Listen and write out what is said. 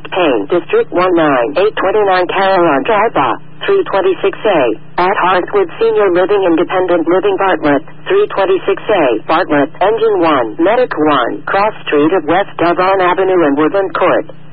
Payne, District 19829 Carillon Drive, 326A. At Heartwood Senior Living Independent Living Bartlett, 326A. Bartlett, Engine 1, Medic 1, Cross Street of West Devon Avenue and Woodland Court.